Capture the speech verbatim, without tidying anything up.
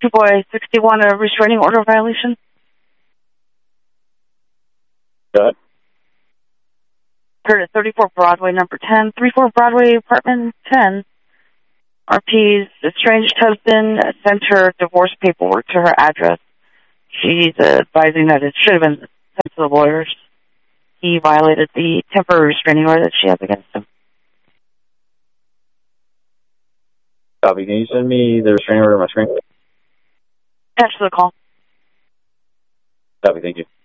two boy sixty-one, a restraining order violation. Go ahead. Heard at thirty-four Broadway, number ten, thirty-four Broadway, apartment ten. R P's estranged husband sent her divorce paperwork to her address. She's advising that it should have been sent to the lawyers. He violated the temporary restraining order that she has against him. Copy. Can you send me the restraining order on my screen? Attached to the call. Copy. Thank you.